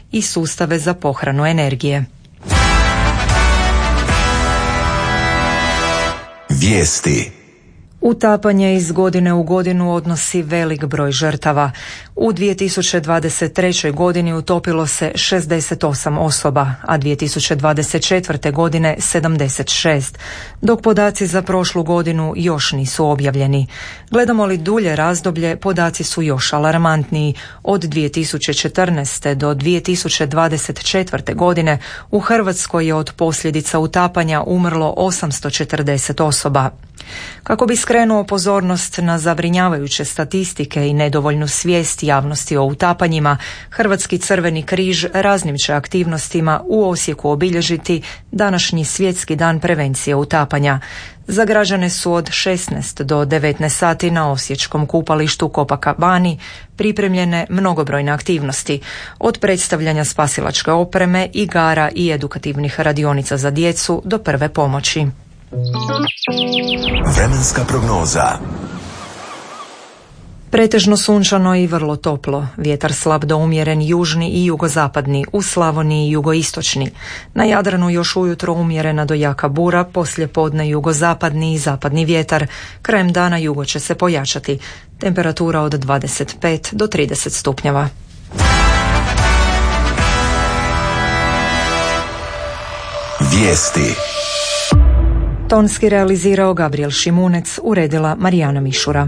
i sustave za pohranu energije. Vijesti. Utapanje iz godine u godinu odnosi velik broj žrtava. U 2023. godini utopilo se 68 osoba, a 2024. godine 76, dok podaci za prošlu godinu još nisu objavljeni. Gledamo li dulje razdoblje, podaci su još alarmantniji. Od 2014. do 2024. godine u Hrvatskoj je od posljedica utapanja umrlo 840 osoba. Kako bi skrenuo pozornost na zabrinjavajuće statistike i nedovoljnu svijest javnosti o utapanjima, Hrvatski Crveni križ raznim će aktivnostima u Osijeku obilježiti današnji svjetski dan prevencije utapanja. Za građane su od 16 do 19 sati na osječkom kupalištu Copacabani pripremljene mnogobrojne aktivnosti, od predstavljanja spasilačke opreme, igara i edukativnih radionica za djecu do prve pomoći. Vremenska prognoza. Pretežno sunčano i vrlo toplo. Vjetar slab do umjeren južni i jugozapadni, u Slavoniji jugoistočni. Na Jadranu još ujutro umjerena do jaka bura, poslije podne jugozapadni i zapadni vjetar. Krajem dana jugo će se pojačati. Temperatura od 25 do 30 stupnjeva. Vijesti. Tonski realizirao Gabriel Šimunec, uredila Marijana Mišura.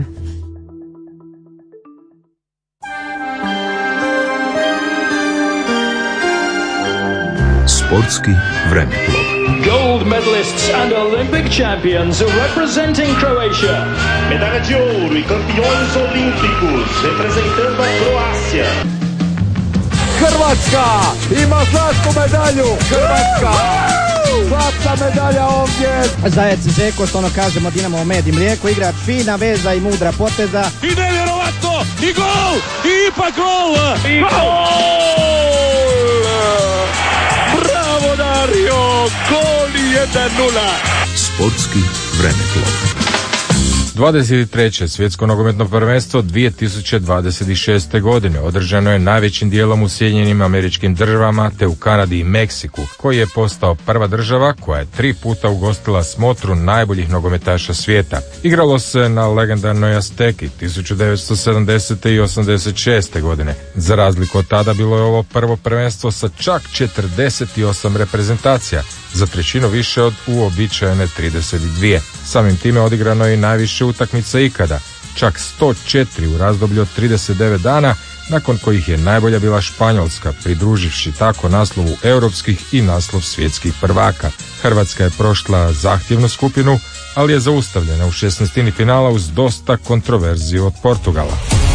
Sportski vremeplov. Gold medalists and Olympic champions representing Croatia. Medalha de ouro e campeões olímpicos representando a Croácia. Hrvatska ima zlatnu medalju. Hrvatska! Zlatna medalja ovdje. Zajec Žeko, što ono kažemo, Dinamo med i mlijeko, igrač fina veza i mudra poteza. I nevjerovatno! I gol! I ipak gol! I gol! Bravo Dario! Gol 1-0! Sportski vremeplov. 23. svjetsko nogometno prvenstvo 2026. godine održano je najvećim dijelom u Sjedinjenim Američkim Državama te u Kanadi i Meksiku, koji je postao prva država koja je 3 puta ugostila smotru najboljih nogometaša svijeta. Igralo se na legendarnoj Azteki 1970. i 86. godine. Za razliku od tada bilo je ovo prvo prvenstvo sa čak 48 reprezentacija, za trećinu više od uobičajene 32. Samim time odigrano je i najviše utakmica ikada, čak 104 u razdoblju od 39 dana, nakon kojih je najbolja bila Španjolska, pridruživši tako naslovu europskih i naslov svjetskih prvaka. Hrvatska je prošla zahtjevnu skupinu, ali je zaustavljena u 16. finala uz dosta kontroverziju od Portugala.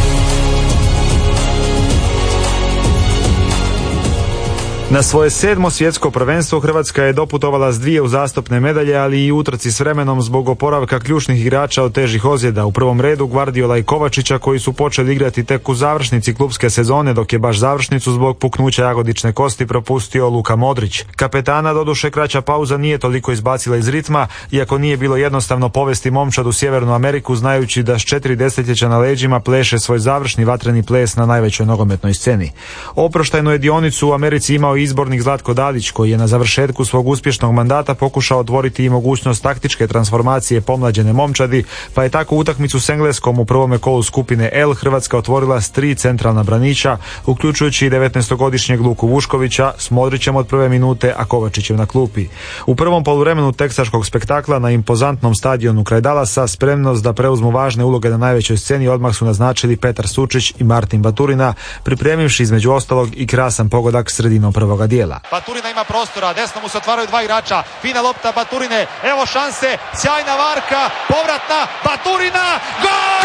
Na svoje 7. svjetsko prvenstvo Hrvatska je doputovala s 2 uzastopne medalje, ali i utrci s vremenom zbog oporavka ključnih igrača od težih ozljeda. U prvom redu Guardiola i Kovačića, koji su počeli igrati tek u završnici klubske sezone, dok je baš završnicu zbog puknuća jagodične kosti propustio Luka Modrić. Kapetana doduše kraća pauza nije toliko izbacila iz ritma, iako nije bilo jednostavno povesti momčad u Sjevernu Ameriku, znajući da s 4 desetljeća na leđima pleše svoj završni vatreni ples na najvećoj nogometnoj sceni. Oproštajnu je dionicu u Americi imao izbornik Zlatko Dalić, koji je na završetku svog uspješnog mandata pokušao otvoriti i mogućnost taktičke transformacije pomlađene momčadi, pa je tako utakmicu s Engleskom u prvome kolu skupine L Hrvatska otvorila s 3 centralna branića, uključujući i 19-godišnjeg Luku Vuškovića s Modrićem od prve minute, a Kovačićem na klupi. U prvom poluvremenu teksaškog spektakla na impozantnom stadionu kraj Dallasa spremnost da preuzmu važne uloge na najvećoj sceni odmah su naznačili Petar Sučić i Martin Baturina, pripremivši između ostalog i krasan pogodak sredinom prvoga dijela. Baturina ima prostora, desno mu se otvaraju 2 igrača, fina lopta Baturine, evo šanse, sjajna varka, povratna, Baturina, gol!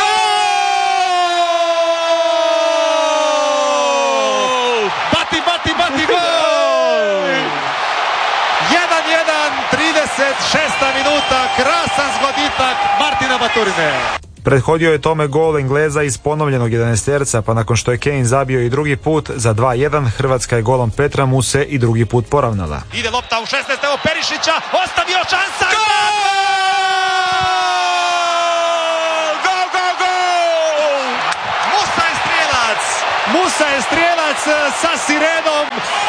Gol! Bati, gol! 1-1, 36. minuta, krasan zgoditak Martina Baturine. Prethodio je tome gol Engleza iz ponovljenog 11-terca, pa nakon što je Kane zabio i drugi put za 2-1, Hrvatska je golom Petra Muse i drugi put poravnala. Ide lopta u 16. evo Perišića, ostavio šansa, gol! Gol, gol, gol! Musa je strijelac sa sirenom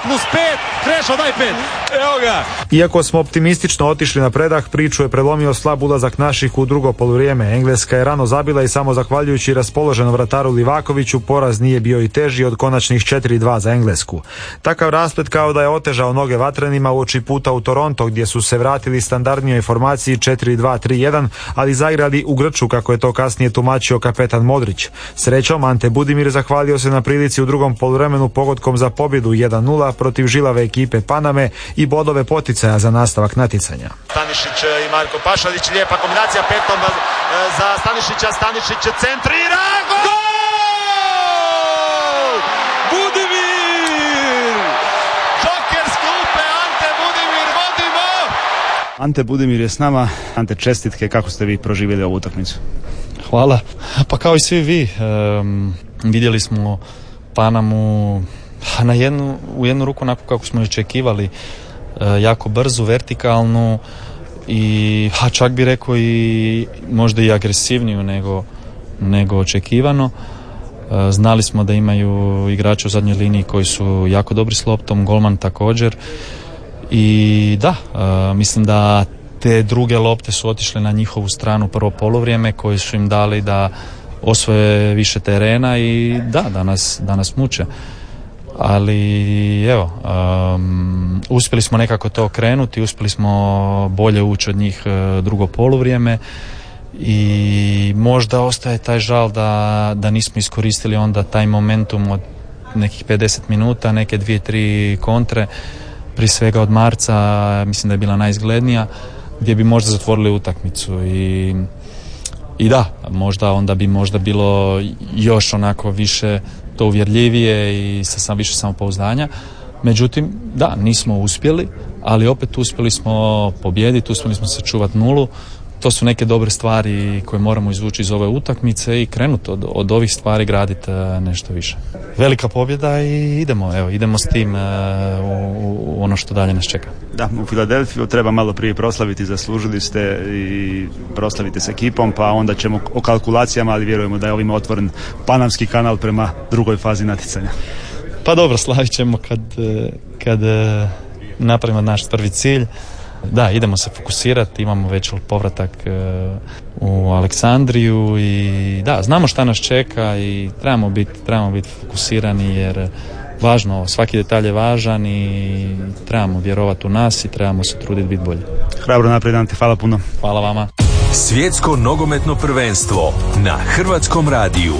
plus 5, Krešo daj 5. Evo ga! Iako smo optimistično otišli na predah, priču je prelomio slab ulazak naših u drugo poluvrijeme. Engleska je rano zabila i samo zahvaljujući raspoloženom vrataru Livakoviću poraz nije bio i teži od konačnih 4-2 za Englesku. Takav rasplet kao da je otežao noge vatrenima uoči puta u Toronto, gdje su se vratili standardnijoj formaciji 4-2-3-1, ali zaigrali u grču, kako je to kasnije tumačio kapetan Modrić. Srećom, Ante Budimir zahvalio se na prilici u drugom poluvremenu pogodkom za pobjedu 1-0 protiv žilave ekipe Paname i bodove poticaja za nastavak natjecanja. Stanišić i Marko Pašalić, lijepa kombinacija petom za Stanišića, Stanišić centrira, gol! Budimir! Joker s klupe, Ante Budimir, vodimo! Ante Budimir je s nama. Ante, čestitke, kako ste vi proživjeli ovu utakmicu? Hvala. Pa kao i svi vi, vidjeli smo Panamu u jednu ruku onako kako smo očekivali, jako brzu, vertikalnu i čak bi rekao i možda i agresivniju nego očekivano. Znali smo da imaju igrače u zadnjoj liniji koji su jako dobri s loptom, golman također i da, mislim da te druge lopte su otišle na njihovu stranu prvo poluvrijeme koji su im dali da osvoje više terena i da nas muče. Ali evo, uspjeli smo nekako to okrenuti, uspjeli smo bolje ući od njih drugo poluvrijeme i možda ostaje taj žal da nismo iskoristili onda taj momentum od nekih 50 minuta, neke 2-3 kontre, prije svega od Marca, mislim da je bila najizglednija, gdje bi možda zatvorili utakmicu i da, možda bi bilo još onako više to uvjerljivije i sa više samopouzdanja. Međutim, da, nismo uspjeli, ali opet uspjeli smo pobijediti, uspjeli smo sačuvati nulu. To su neke dobre stvari koje moramo izvući iz ove utakmice i krenuti od ovih stvari graditi nešto više. Velika pobjeda i idemo s tim u ono što dalje nas čeka. Da, u Filadelfiju treba malo prije proslaviti, zaslužili ste i proslavite s ekipom, pa onda ćemo o kalkulacijama, ali vjerujemo da je ovim otvoren panamski kanal prema drugoj fazi natjecanja. Pa dobro, slavit ćemo kad napravimo naš prvi cilj. Da, idemo se fokusirati, imamo već povratak u Aleksandriju i da, znamo šta nas čeka i trebamo biti fokusirani jer važno, svaki detalj je važan i trebamo vjerovati u nas i trebamo se truditi biti bolji. Hrabro naprijed, Ante, hvala puno. Hvala vama. Svjetsko nogometno prvenstvo na Hrvatskom radiju.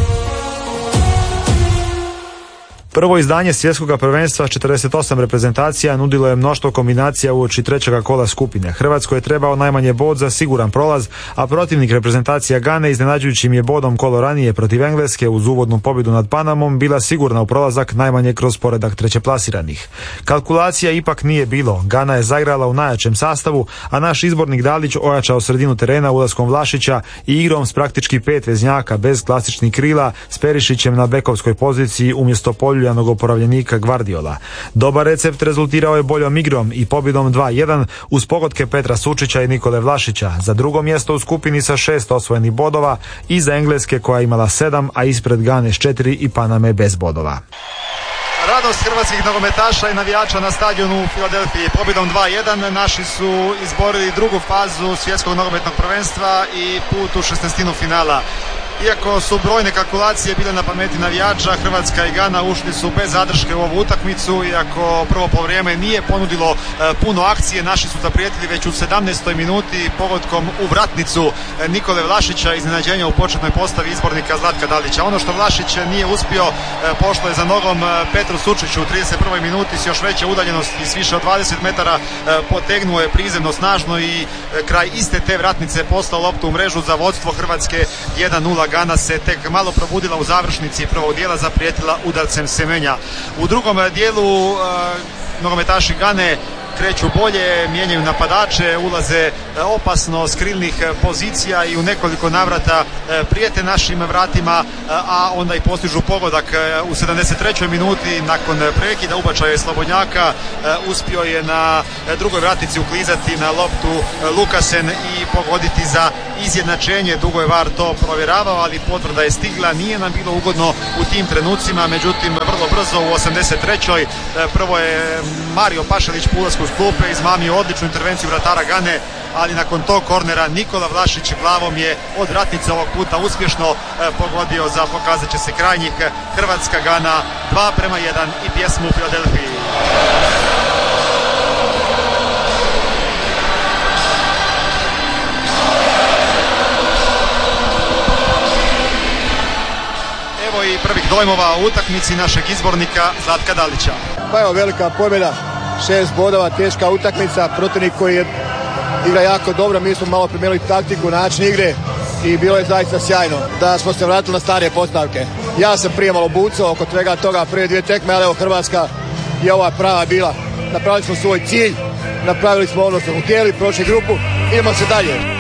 Prvo izdanje svjetskog prvenstva s 48 reprezentacija nudilo je mnoštvo kombinacija uoči trećega kola skupine. Hrvatskoj je trebao najmanje bod za siguran prolaz, a protivnik reprezentacija Gane iznenađujućim je bodom kolo ranije protiv Engleske uz uvodnu pobjedu nad Panamom bila sigurna u prolazak najmanje kroz poredak trećeplasiranih. Kalkulacija ipak nije bilo. Gana je zaigrala u najjačem sastavu, a naš izbornik Dalić ojačao sredinu terena ulaskom Vlašića i igrom s praktički 5 veznjaka bez klasičnih krila s Perišićem na bekovskoj poziciji umjesto Poljuljana oporavljenika Gvardiola. Dobar recept rezultirao je boljom igrom i pobjedom 2-1 uz pogodke Petra Sučića i Nikole Vlašića. Za drugo mjesto u skupini sa 6 osvojenih bodova i za Engleske koja je imala 7, a ispred Gane s 4 i Paname bez bodova. Radost hrvatskih nogometaša i navijača na stadionu u Filadelfiji. Pobjedom 2-1 naši su izborili drugu fazu svjetskog nogometnog prvenstva i put u 16. finala. Iako su brojne kalkulacije bile na pameti navijača, Hrvatska i Gana ušli su bez zadrške u ovu utakmicu. Iako prvo povrijeme nije ponudilo puno akcije, naši su zaprijetili već u 17. minuti pogodkom u vratnicu Nikole Vlašića, iznenađenja u početnoj postavi izbornika Zlatka Dalića. Ono što Vlašić nije uspio, pošlo je za nogom Petru Sučiću u 31. minuti s još veće udaljenosti, s više od 20 metara potegnuo je prizemno snažno i kraj iste te vratnice poslao loptu u mrežu za vodstvo Hrvatske 1-0. Gana se tek malo probudila u završnici prvog dijela, zaprijetila udarcem Semenja. U drugom dijelu nogometaši Gane kreću bolje, mijenjaju napadače, ulaze opasno s krilnih pozicija i u nekoliko navrata prijete našim vratima, a onda i postižu pogodak u 73. minuti nakon prekida ubačaja Slobodnjaka. Uspio je na drugoj vratnici uklizati na loptu Lukasen i pogoditi za izjednačenje, dugo je VAR to provjeravao, ali potvrda je stigla, nije nam bilo ugodno u tim trenucima, međutim vrlo brzo u 83. prvo je Mario Pašalić po ulasku s klupe izmamio odličnu intervenciju vratara Gane, ali nakon tog kornera Nikola Vlašić glavom je od ratnice ovog puta uspješno pogodio za pokazat će se krajnjih. Hrvatska Gana 2:1 i pjesmu u Filadelfiji. Evo i prvih dojmova u utakmici našeg izbornika Zlatka Dalića. Pa evo, velika pobjeda, 6 bodova, teška utakmica, protivnik koji igra jako dobro, mi smo malo promijenili taktiku, način igre i bilo je zaista sjajno da smo se vratili na stare postavke. Ja sam prije malo bucao oko svega toga, prije 2 tekme, ali evo Hrvatska je ova prava bila. Napravili smo svoj cilj, napravili smo ono što smo htjeli, prošli grupu, idemo se dalje.